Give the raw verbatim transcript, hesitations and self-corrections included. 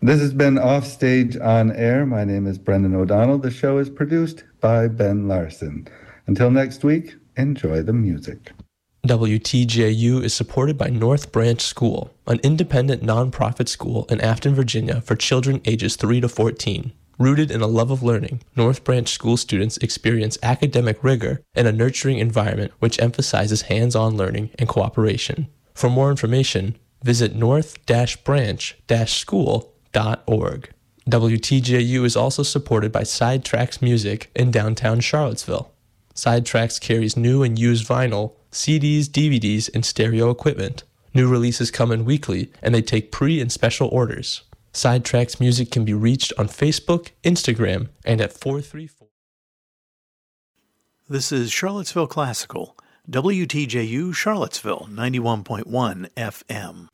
This has been Offstage on Air. My name is Brendan O'Donnell. The show is produced by Ben Larson. Until next week, enjoy the music. W T J U is supported by North Branch School, an independent nonprofit school in Afton, Virginia for children ages three to fourteen. Rooted in a love of learning, North Branch School students experience academic rigor and a nurturing environment which emphasizes hands-on learning and cooperation. For more information, visit north branch school dot org. W T J U is also supported by Sidetracks Music in downtown Charlottesville. Sidetracks carries new and used vinyl, C Ds, D V Ds, and stereo equipment. New releases come in weekly, and they take pre- and special orders. Sidetracks Music can be reached on Facebook, Instagram, and at four three four. This is Charlottesville Classical, W T J U Charlottesville, ninety-one point one F M.